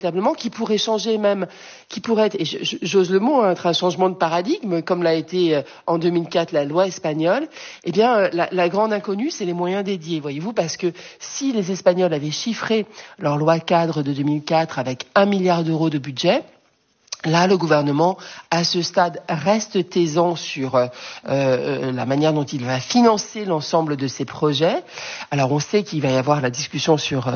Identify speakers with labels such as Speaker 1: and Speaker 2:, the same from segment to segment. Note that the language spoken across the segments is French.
Speaker 1: véritablement, qui pourrait changer même, qui pourrait être, et j'ose le mot, être un changement de paradigme, comme l'a été en 2004 la loi espagnole. Eh bien, la grande inconnue, c'est les moyens dédiés, voyez-vous, parce que si les Espagnols avaient chiffré leur loi cadre de 2004 avec 1 milliard d'euros de budget, là, le gouvernement, à ce stade, reste taisant sur la manière dont il va financer l'ensemble de ces projets. Alors, on sait qu'il va y avoir la discussion sur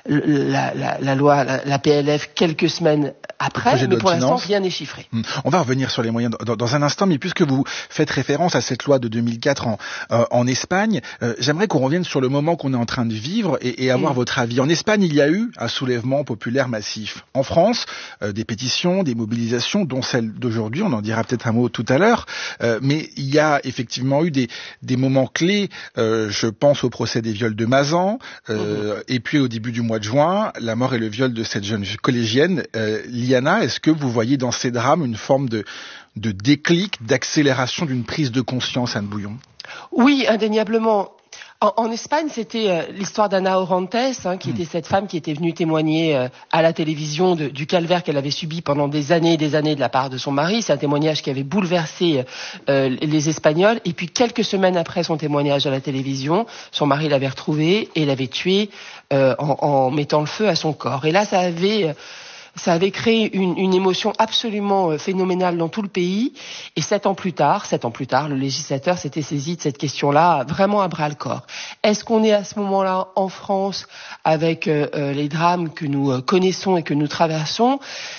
Speaker 1: la loi, la PLF, quelques semaines après, mais pour l'instant, rien n'est chiffré.
Speaker 2: On va revenir sur les moyens dans un instant, mais puisque vous faites référence à cette loi de 2004 en Espagne, j'aimerais qu'on revienne sur le moment qu'on est en train de vivre et avoir votre avis. En Espagne, il y a eu un soulèvement populaire massif. En France, des pétitions, des mobilisations, dont celle d'aujourd'hui, on en dira peut-être un mot tout à l'heure, mais il y a effectivement eu des moments clés, je pense au procès des viols de Mazan, et puis au début du mois de juin, la mort et le viol de cette jeune collégienne, Liana. Est-ce que vous voyez dans ces drames une forme de déclic, d'accélération d'une prise de conscience, Anne Bouillon ?
Speaker 1: Oui, indéniablement. En Espagne, c'était l'histoire d'Ana Orantes, qui était cette femme qui était venue témoigner à la télévision du calvaire qu'elle avait subi pendant des années et des années de la part de son mari. C'est un témoignage qui avait bouleversé les Espagnols. Et puis, quelques semaines après son témoignage à la télévision, son mari l'avait retrouvée et l'avait tuée en mettant le feu à son corps. Et là, ça avait créé une émotion absolument phénoménale dans tout le pays. Et 7 ans plus tard, le législateur s'était saisi de cette question-là vraiment à bras-le-corps. Est-ce qu'on est à ce moment-là en France avec les drames que nous connaissons et que nous traversons ?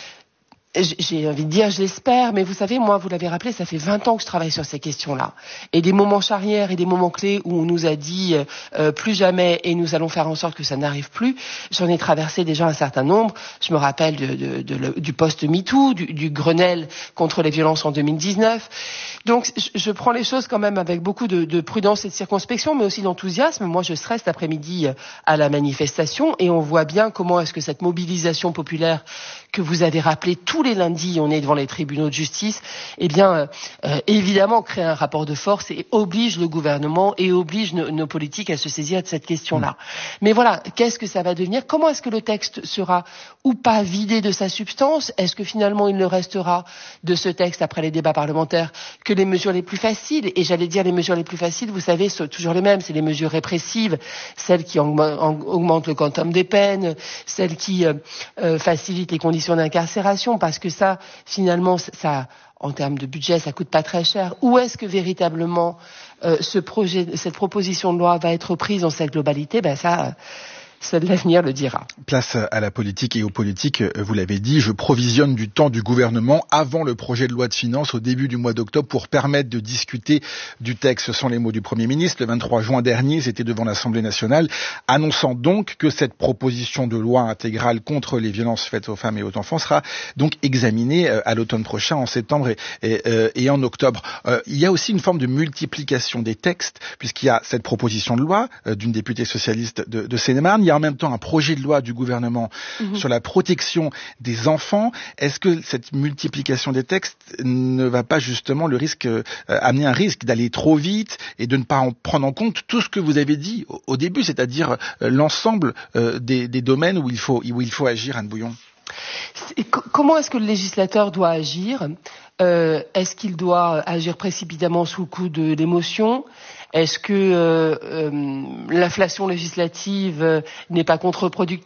Speaker 1: J'ai envie de dire, je l'espère, mais vous savez, moi, vous l'avez rappelé, ça fait 20 ans que je travaille sur ces questions-là. Et des moments charnières et des moments clés où on nous a dit plus jamais et nous allons faire en sorte que ça n'arrive plus, j'en ai traversé déjà un certain nombre. Je me rappelle du post-MeToo, du Grenelle contre les violences en 2019. Donc, je prends les choses quand même avec beaucoup de prudence et de circonspection, mais aussi d'enthousiasme. Moi, je serai cet après-midi à la manifestation et on voit bien comment est-ce que cette mobilisation populaire que vous avez rappelé, tous les lundis, on est devant les tribunaux de justice, eh bien, évidemment, crée un rapport de force et oblige le gouvernement et oblige nos politiques à se saisir de cette question-là. Mais voilà, qu'est-ce que ça va devenir ? Comment est-ce que le texte sera ou pas vidé de sa substance ? Est-ce que finalement, il ne restera de ce texte, après les débats parlementaires, que les mesures les plus faciles ? Et j'allais dire les mesures les plus faciles, vous savez, sont toujours les mêmes, c'est les mesures répressives, celles qui augmentent le quantum des peines, celles qui facilitent les conditions d'incarcération, parce que ça, finalement, ça, en termes de budget, ça coûte pas très cher. Où est-ce que véritablement cette proposition de loi va être prise dans cette globalité ? Ça, seul l'avenir le dira.
Speaker 2: Place à la politique et aux politiques, vous l'avez dit, je provisionne du temps du gouvernement avant le projet de loi de finances au début du mois d'octobre pour permettre de discuter du texte. Ce sont les mots du Premier ministre. Le 23 juin dernier, c'était devant l'Assemblée nationale, annonçant donc que cette proposition de loi intégrale contre les violences faites aux femmes et aux enfants sera donc examinée à l'automne prochain, en septembre et en octobre. Il y a aussi une forme de multiplication des textes, puisqu'il y a cette proposition de loi d'une députée socialiste de Seine-et-Marne. Il y a en même temps un projet de loi du gouvernement sur la protection des enfants. Est-ce que cette multiplication des textes ne va pas justement amener un risque d'aller trop vite et de ne pas en prendre en compte tout ce que vous avez dit au début, c'est-à-dire l'ensemble des domaines où il faut agir, Anne Bouillon ?
Speaker 1: Comment est-ce que le législateur doit agir ? Est-ce qu'il doit agir précipitamment sous le coup de l'émotion ? Est-ce que l'inflation législative n'est pas contre-productive ?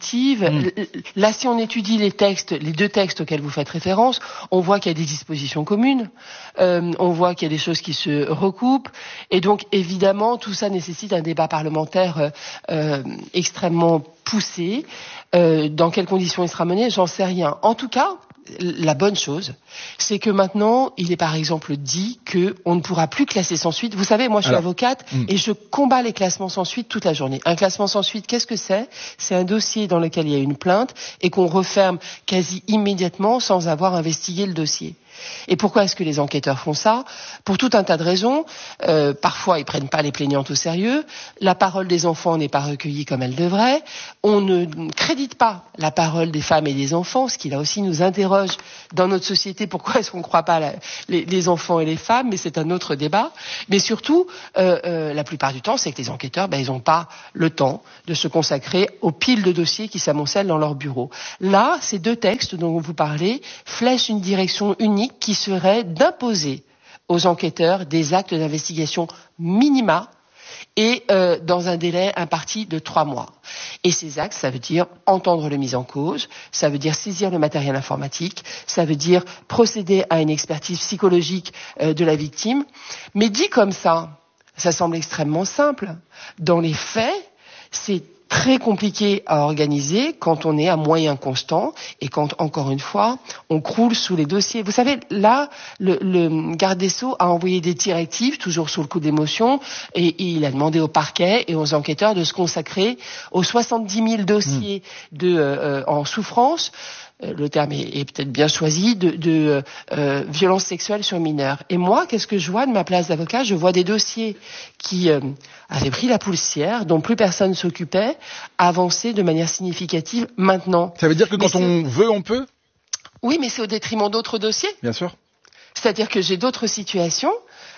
Speaker 1: Là, si on étudie les deux textes auxquels vous faites référence, on voit qu'il y a des dispositions communes, on voit qu'il y a des choses qui se recoupent, et donc évidemment tout ça nécessite un débat parlementaire extrêmement poussé. Dans quelles conditions il sera mené, j'en sais rien. En tout cas, la bonne chose, c'est que maintenant, il est par exemple dit qu'on ne pourra plus classer sans suite. Vous savez, moi je suis avocate et je combats les classements sans suite toute la journée. Un classement sans suite, qu'est-ce que c'est ? C'est un dossier dans lequel il y a une plainte et qu'on referme quasi immédiatement sans avoir investigué le dossier. Et pourquoi est-ce que les enquêteurs font ça? Pour tout un tas de raisons. Parfois, ils prennent pas les plaignantes au sérieux. La parole des enfants n'est pas recueillie comme elle devrait. On ne crédite pas la parole des femmes et des enfants, ce qui là aussi nous interroge dans notre société. Pourquoi est-ce qu'on ne croit pas les enfants et les femmes? Mais c'est un autre débat. Mais surtout, la plupart du temps, c'est que les enquêteurs, ils n'ont pas le temps de se consacrer aux piles de dossiers qui s'amoncellent dans leur bureau. Là, ces deux textes dont vous parlez flèchent une direction unique qui serait d'imposer aux enquêteurs des actes d'investigation minima et dans un délai imparti de 3 mois. Et ces actes, ça veut dire entendre le mis en cause, ça veut dire saisir le matériel informatique, ça veut dire procéder à une expertise psychologique de la victime. Mais dit comme ça semble extrêmement simple. Dans les faits, c'est très compliqué à organiser quand on est à moyens constants et quand, encore une fois, on croule sous les dossiers. Vous savez, là, le garde des Sceaux a envoyé des directives, toujours sous le coup d'émotion, et il a demandé au parquet et aux enquêteurs de se consacrer aux 70 000 dossiers en souffrance. Le terme est peut-être bien choisi, de violences sexuelles sur mineurs. Et moi, qu'est-ce que je vois de ma place d'avocat? Je vois des dossiers qui avaient pris la poussière, dont plus personne s'occupait, avancer de manière significative maintenant.
Speaker 2: Ça veut dire que quand on veut, on peut?
Speaker 1: Oui, mais c'est au détriment d'autres dossiers.
Speaker 2: Bien sûr.
Speaker 1: C'est-à-dire que j'ai d'autres situations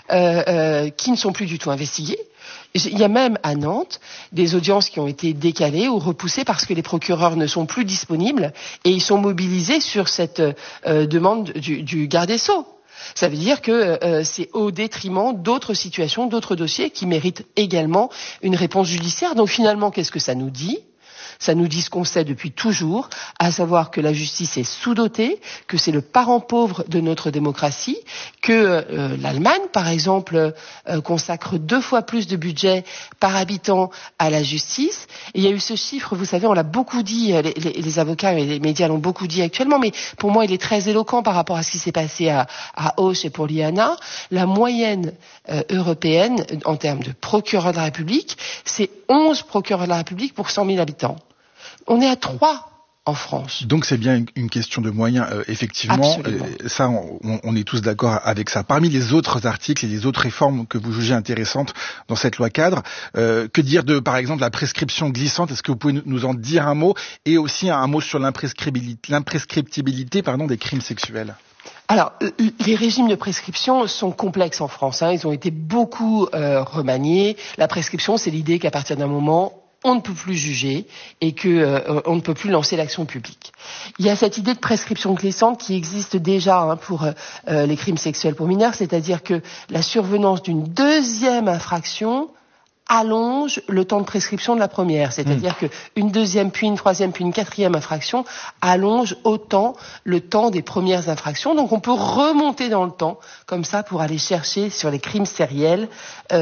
Speaker 1: qui ne sont plus du tout investiguées. Il y a même à Nantes des audiences qui ont été décalées ou repoussées parce que les procureurs ne sont plus disponibles et ils sont mobilisés sur cette demande du garde des Sceaux. Ça veut dire que c'est au détriment d'autres situations, d'autres dossiers qui méritent également une réponse judiciaire. Donc finalement, qu'est-ce que ça nous dit ? Ça nous dit ce qu'on sait depuis toujours, à savoir que la justice est sous-dotée, que c'est le parent pauvre de notre démocratie, que l'Allemagne, par exemple, consacre 2 fois plus de budget par habitant à la justice. Et il y a eu ce chiffre, vous savez, on l'a beaucoup dit, les avocats et les médias l'ont beaucoup dit actuellement, mais pour moi, il est très éloquent par rapport à ce qui s'est passé à Auch et pour l'IANA. La moyenne européenne, en termes de procureur de la République, c'est 11 procureurs de la République pour 100 000 habitants. On est à 3 en France.
Speaker 2: Donc c'est bien une question de moyens, effectivement. Ça, on est tous d'accord avec ça. Parmi les autres articles et les autres réformes que vous jugez intéressantes dans cette loi cadre, que dire de, par exemple, la prescription glissante? Est-ce que vous pouvez nous en dire un mot? Et aussi un mot sur l'imprescriptibilité des crimes sexuels.
Speaker 1: Alors, les régimes de prescription sont complexes en France. Ils ont été beaucoup remaniés. La prescription, c'est l'idée qu'à partir d'un moment, on ne peut plus juger et on ne peut plus lancer l'action publique. Il y a cette idée de prescription glissante qui existe déjà pour les crimes sexuels pour mineurs, c'est-à-dire que la survenance d'une deuxième infraction allonge le temps de prescription de la première. C'est-à-dire qu'une deuxième, puis une troisième, puis une quatrième infraction allonge autant le temps des premières infractions. Donc on peut remonter dans le temps, comme ça, pour aller chercher sur les crimes sériels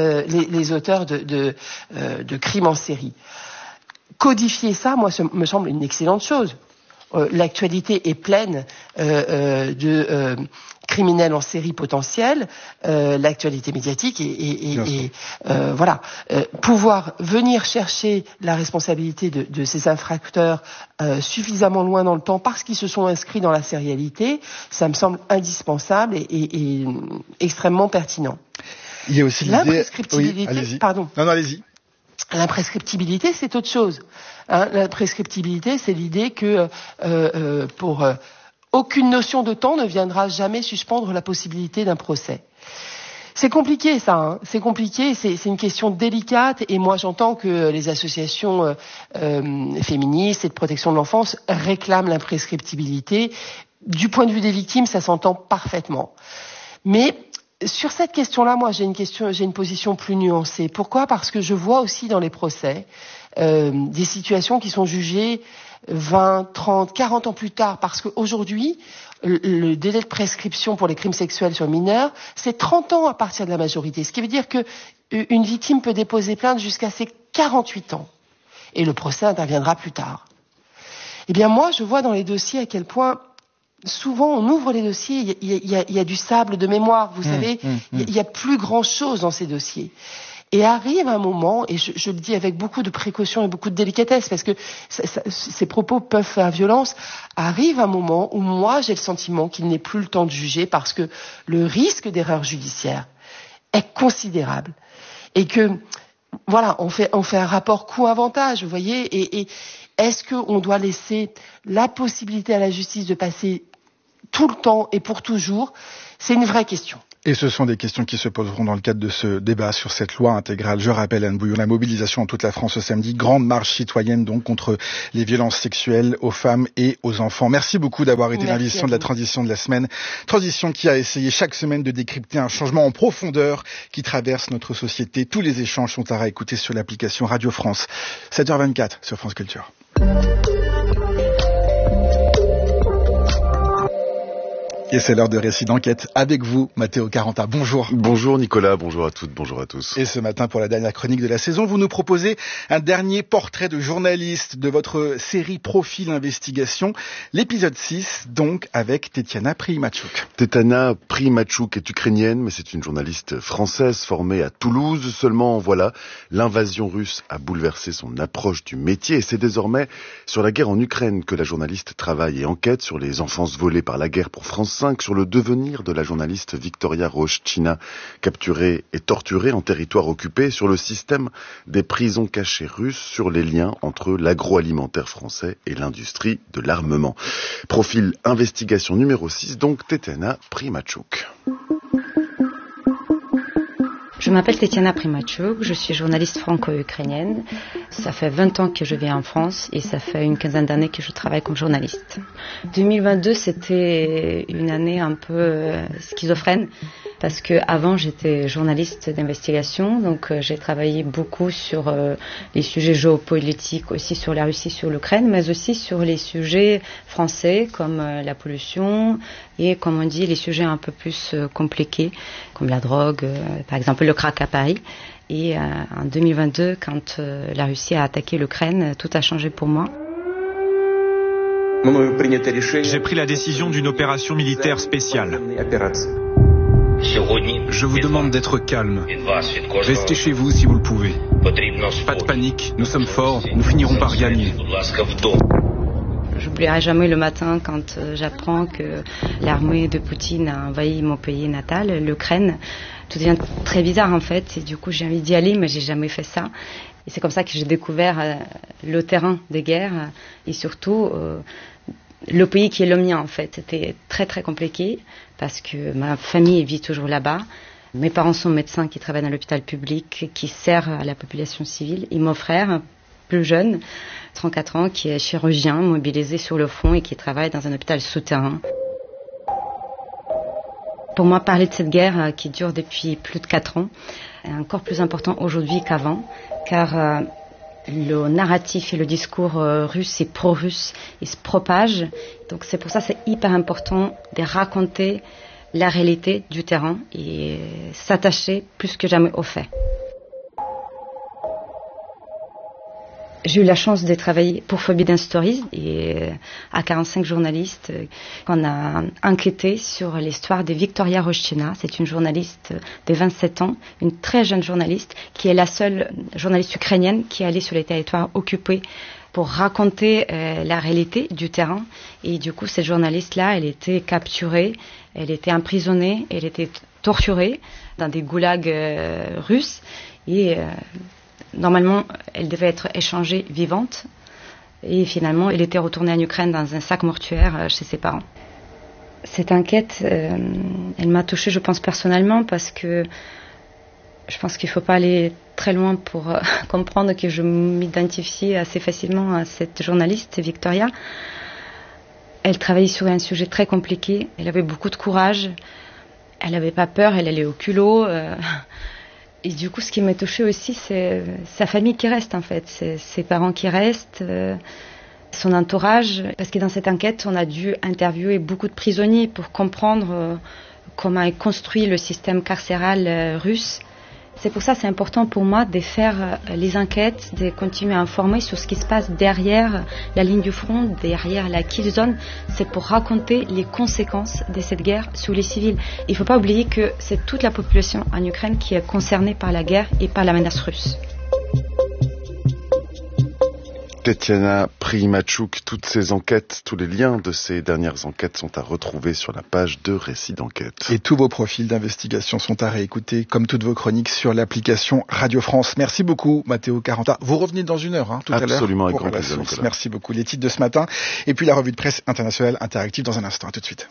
Speaker 1: les auteurs de crimes en série. Codifier ça, moi, ça me semble une excellente chose. L'actualité est pleine de criminels en série potentiels, l'actualité médiatique et voilà. Pouvoir venir chercher la responsabilité de ces infracteurs suffisamment loin dans le temps parce qu'ils se sont inscrits dans la sérialité, ça me semble indispensable et extrêmement pertinent.
Speaker 2: Il y a aussi
Speaker 1: l'imprescriptibilité.
Speaker 2: Oui, allez-y.
Speaker 1: Pardon.
Speaker 2: Non, allez-y.
Speaker 1: L'imprescriptibilité, c'est autre chose. L'imprescriptibilité, c'est l'idée que pour aucune notion de temps ne viendra jamais suspendre la possibilité d'un procès. C'est compliqué ça, c'est compliqué, c'est une question délicate et moi j'entends que les associations féministes et de protection de l'enfance réclament l'imprescriptibilité. Du point de vue des victimes, ça s'entend parfaitement. Mais sur cette question-là, moi, j'ai une position plus nuancée. Pourquoi ? Parce que je vois aussi dans les procès des situations qui sont jugées 20, 30, 40 ans plus tard. Parce qu'aujourd'hui, le délai de prescription pour les crimes sexuels sur mineurs, c'est 30 ans à partir de la majorité. Ce qui veut dire qu'une victime peut déposer plainte jusqu'à ses 48 ans. Et le procès interviendra plus tard. Eh bien, moi, je vois dans les dossiers à quel point souvent, on ouvre les dossiers, il y a du sable de mémoire, vous savez, il y a plus grand-chose dans ces dossiers. Et arrive un moment, et je le dis avec beaucoup de précaution et beaucoup de délicatesse, parce que ces propos peuvent faire violence, arrive un moment où moi j'ai le sentiment qu'il n'est plus le temps de juger, parce que le risque d'erreur judiciaire est considérable. Et que, voilà, on fait un rapport coût-avantage, vous voyez, et est-ce qu'on doit laisser la possibilité à la justice de passer tout le temps et pour toujours? C'est une vraie question.
Speaker 2: Et ce sont des questions qui se poseront dans le cadre de ce débat sur cette loi intégrale. Je rappelle, Anne Bouillon, la mobilisation en toute la France ce samedi, grande marche citoyenne donc contre les violences sexuelles aux femmes et aux enfants. Merci beaucoup d'avoir été l'invité de la transition de la semaine. Transition qui a essayé chaque semaine de décrypter un changement en profondeur qui traverse notre société. Tous les échanges sont à réécouter sur l'application Radio France. 7h24 sur France Culture. Et c'est l'heure de récit d'enquête avec vous, Matteo Caranta. Bonjour.
Speaker 3: Bonjour Nicolas, bonjour à toutes, bonjour à tous.
Speaker 2: Et ce matin, pour la dernière chronique de la saison, vous nous proposez un dernier portrait de journaliste de votre série Profil Investigation, l'épisode 6, donc avec Tetiana Primatchouk.
Speaker 3: Tetiana Primatchouk est ukrainienne, mais c'est une journaliste française formée à Toulouse. Seulement, voilà, l'invasion russe a bouleversé son approche du métier et c'est désormais sur la guerre en Ukraine que la journaliste travaille et enquête, sur les enfances volées par la guerre pour France 5, sur le devenir de la journaliste Victoria Roshchina, capturée et torturée en territoire occupé, sur le système des prisons cachées russes, sur les liens entre l'agroalimentaire français et l'industrie de l'armement. Profil investigation numéro 6, donc Tetiana Primatchouk.
Speaker 4: Je m'appelle Tetiana Primatchouk, je suis journaliste franco-ukrainienne. Ça fait 20 ans que je vis en France et ça fait une quinzaine d'années que je travaille comme journaliste. 2022, c'était une année un peu schizophrène parce que avant j'étais journaliste d'investigation, donc j'ai travaillé beaucoup sur les sujets géopolitiques, aussi sur la Russie, sur l'Ukraine, mais aussi sur les sujets français comme la pollution et, comme on dit, les sujets un peu plus compliqués comme la drogue, par exemple le crack à Paris. Et en 2022, quand la Russie a attaqué l'Ukraine, tout a changé pour moi.
Speaker 5: J'ai pris la décision d'une opération militaire spéciale. Je vous demande d'être calme. Restez chez vous si vous le pouvez. Pas de panique, nous sommes forts, nous finirons par gagner.
Speaker 4: J'oublierai jamais le matin quand j'apprends que l'armée de Poutine a envahi mon pays natal, l'Ukraine. Tout devient très bizarre en fait, et du coup j'ai envie d'y aller, mais j'ai jamais fait ça. Et c'est comme ça que j'ai découvert le terrain des guerres et surtout le pays qui est le mien en fait. C'était très très compliqué parce que ma famille vit toujours là-bas. Mes parents sont médecins qui travaillent dans l'hôpital public, qui sert à la population civile. Et mon frère, plus jeune, 34 ans, qui est chirurgien, mobilisé sur le front et qui travaille dans un hôpital souterrain. Pour moi, parler de cette guerre qui dure depuis plus de 4 ans est encore plus important aujourd'hui qu'avant, car le narratif et le discours russe et pro-russe, il se propage. Donc c'est pour ça que c'est hyper important de raconter la réalité du terrain et s'attacher plus que jamais aux faits. J'ai eu la chance de travailler pour Forbidden Stories et à 45 journalistes qu'on a enquêté sur l'histoire de Victoria Roshchina. C'est une journaliste de 27 ans, une très jeune journaliste qui est la seule journaliste ukrainienne qui est allée sur les territoires occupés pour raconter la réalité du terrain. Et du coup, cette journaliste-là, elle était capturée, elle était emprisonnée, elle était torturée dans des goulags russes et normalement, elle devait être échangée vivante et finalement, elle était retournée en Ukraine dans un sac mortuaire chez ses parents. Cette enquête, elle m'a touchée, je pense, personnellement parce que je pense qu'il ne faut pas aller très loin pour comprendre que je m'identifie assez facilement à cette journaliste, Victoria. Elle travaillait sur un sujet très compliqué, elle avait beaucoup de courage, elle n'avait pas peur, elle allait au culot. Et du coup, ce qui m'a touchée aussi, c'est sa famille qui reste, en fait. C'est ses parents qui restent, son entourage. Parce que dans cette enquête, on a dû interviewer beaucoup de prisonniers pour comprendre comment est construit le système carcéral russe C'est pour ça que c'est important pour moi de faire les enquêtes, de continuer à informer sur ce qui se passe derrière la ligne du front, derrière la kill zone. C'est pour raconter les conséquences de cette guerre sur les civils. Il ne faut pas oublier que c'est toute la population en Ukraine qui est concernée par la guerre et par la menace russe.
Speaker 3: Tetiana Primatchouk, toutes ces enquêtes, tous les liens de ces dernières enquêtes sont à retrouver sur la page de Récits d'enquête.
Speaker 2: Et tous vos profils d'investigation sont à réécouter, comme toutes vos chroniques, sur l'application Radio France. Merci beaucoup, Matteo Caranta. Vous revenez dans une heure, tout à l'heure.
Speaker 3: Absolument, avec grand
Speaker 2: plaisir. Merci beaucoup. Les titres de ce matin, et puis la revue de presse internationale interactive dans un instant. À tout de suite.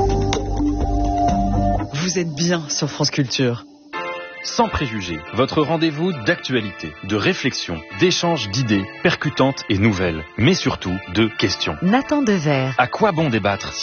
Speaker 6: Vous êtes bien sur France Culture.
Speaker 7: Sans préjugés, votre rendez-vous d'actualité, de réflexion, d'échange d'idées percutantes et nouvelles, mais surtout de questions.
Speaker 8: Nathan Dever.
Speaker 7: À quoi bon débattre